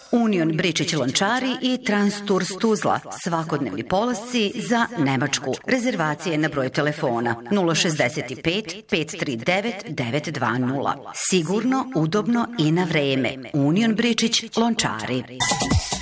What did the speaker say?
Union Bričić Lončari i Transtours Tuzla, svakodnevni polasci za Nemačku. Rezervacije na broj telefona 065 539 920. Sigurno, udobno i na vreme. Union Bričić Lončari.